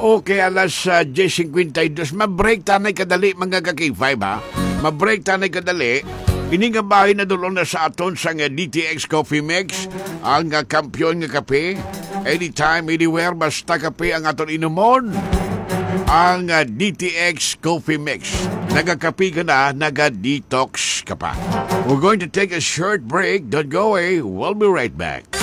Okay, alas 10:52. Ma-break tanay kadali mga ka-K5 ha. Ma-break tanay kadali. Ini nga bahay na dulong na sa aton sa nga DTX Coffee Mix. Ang kampyon nga kape. Anytime, anywhere, basta kape ang aton inumon. Ang DTX Coffee Mix. Nagakapi ka na, naga-detox ka pa. We're going to take a short break. Don't go away. We'll be right back.